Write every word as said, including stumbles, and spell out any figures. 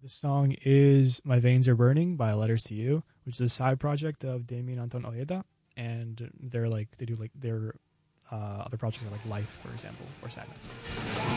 The song is My Veins Are Burning by Letters to You, which is a side project of Damien Anton Ojeda. And they're like, they do like their uh, other projects are like Life, for example, or Sadness.